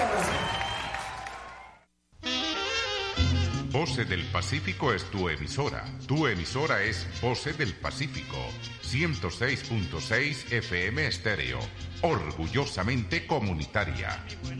Voce del Pacífico es tu emisora. Tu emisora es Voce del Pacífico. 106.6 FM Estéreo. Orgullosamente comunitaria.